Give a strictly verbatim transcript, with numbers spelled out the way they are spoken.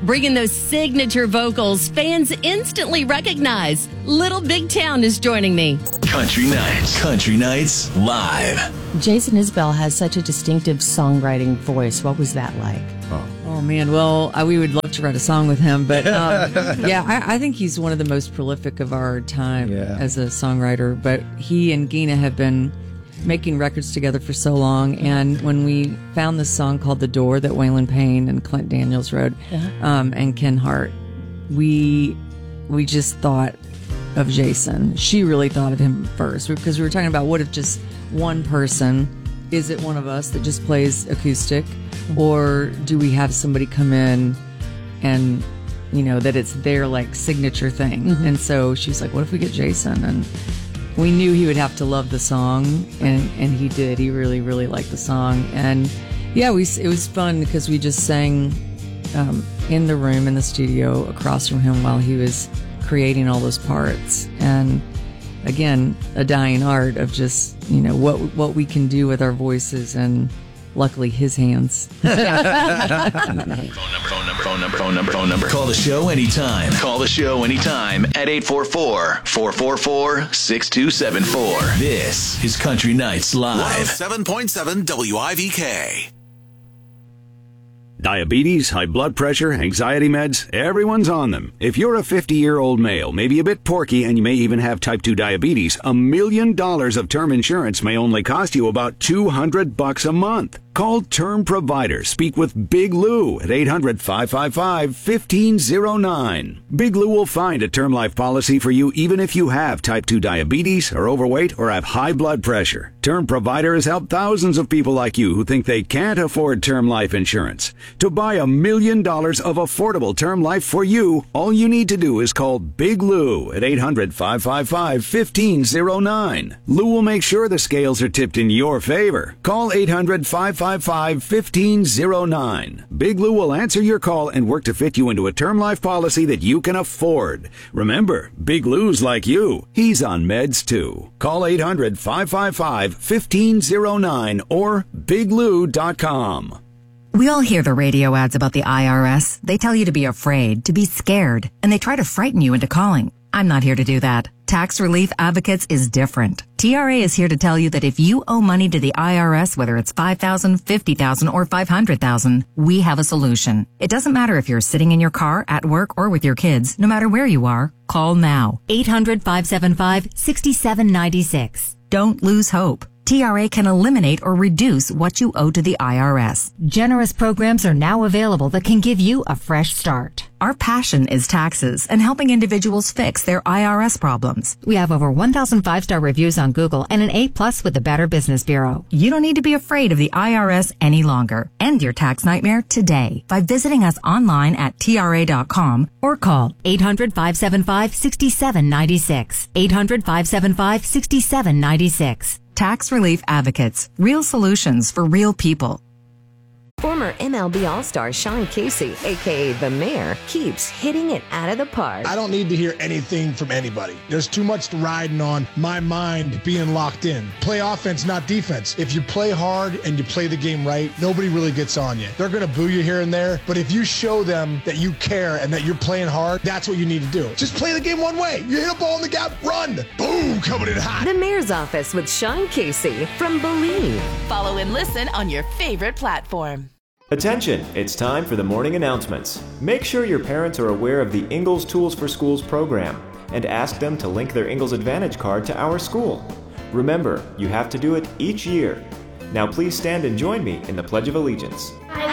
bringing those signature vocals fans instantly recognize. Little Big Town is joining me. Country Nights. Country Nights Live. Jason Isbell has such a distinctive songwriting voice. What was that like? Oh, oh man, well, I, we would love to write a song with him, but um, yeah, I, I think he's one of the most prolific of our time yeah. as a songwriter. But he and Gina have been making records together for so long, and when we found this song called "The Door" that Waylon Payne and Clint Daniels wrote, uh-huh. um, and Ken Hart, we we just thought of Jason. She really thought of him first, because we were talking about what if just one person, is it one of us that just plays acoustic, mm-hmm. or do we have somebody come in and, you know, that it's their like signature thing. Mm-hmm. And so she's like, what if we get Jason? And we knew he would have to love the song, and, and he did. He really, really liked the song. And yeah, we it was fun because we just sang um, in the room, in the studio across from him while he was creating all those parts. And again, a dying art of just, you know, what what we can do with our voices, and luckily his hands. phone number, phone number, phone number, phone number, phone number. Call the show anytime. Call the show anytime at eight four four, four four four, six two seven four. This is Country Nights Live. seven point seven W I V K. Diabetes, high blood pressure, anxiety meds, everyone's on them. If you're a fifty-year-old male, maybe a bit porky, and you may even have type two diabetes, a million dollars of term insurance may only cost you about two hundred bucks a month. Call Term Provider. Speak with Big Lou at eight hundred, five five five, one five zero nine. Big Lou will find a term life policy for you even if you have type two diabetes, are overweight, or have high blood pressure. Term Provider has helped thousands of people like you who think they can't afford term life insurance. To buy a million dollars of affordable term life for you, all you need to do is call Big Lou at eight hundred, five five five, one five zero nine. Lou will make sure the scales are tipped in your favor. Call eight hundred, five five five, one five zero nine. Big Lou will answer your call and work to fit you into a term life policy that you can afford. Remember, Big Lou's like you. He's on meds too. Call eight hundred, five five five, one five zero nine or big lou dot com. We all hear the radio ads about the I R S. They tell you to be afraid, to be scared, and they try to frighten you into calling. I'm not here to do that. Tax Relief Advocates is different. T R A is here to tell you that if you owe money to the I R S, whether it's five thousand dollars, fifty thousand dollars, or five hundred thousand dollars, we have a solution. It doesn't matter if you're sitting in your car, at work, or with your kids. No matter where you are, call now. eight hundred, five seven five, six seven nine six. Don't lose hope. T R A can eliminate or reduce what you owe to the I R S. Generous programs are now available that can give you a fresh start. Our passion is taxes and helping individuals fix their I R S problems. We have over one thousand five-star reviews on Google and an A plus with the Better Business Bureau. You don't need to be afraid of the I R S any longer. End your tax nightmare today by visiting us online at T R A dot com or call eight hundred, five seven five, six seven nine six. eight hundred, five seven five, six seven nine six. Tax Relief Advocates. Real solutions for real people. Former M L B All-Star Sean Casey, a k a. The Mayor, keeps hitting it out of the park. I don't need to hear anything from anybody. There's too much riding on my mind being locked in. Play offense, not defense. If you play hard and you play the game right, nobody really gets on you. They're going to boo you here and there, but if you show them that you care and that you're playing hard, that's what you need to do. Just play the game one way. You hit a ball in the gap, run. Boom, coming in hot. The Mayor's Office with Sean Casey from Believe. Follow and listen on your favorite platform. Attention, it's time for the morning announcements. Make sure your parents are aware of the Ingalls Tools for Schools program and ask them to link their Ingalls Advantage card to our school. Remember, you have to do it each year. Now please stand and join me in the Pledge of Allegiance. I